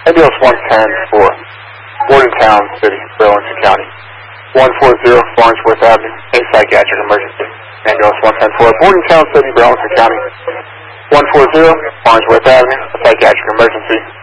Ambulance 110 for Bordentown City, Burlington County. 140 Farnsworth Avenue, a psychiatric emergency. Ambulance 110 for Bordentown City, Burlington County. 140 Farnsworth Avenue, a psychiatric emergency.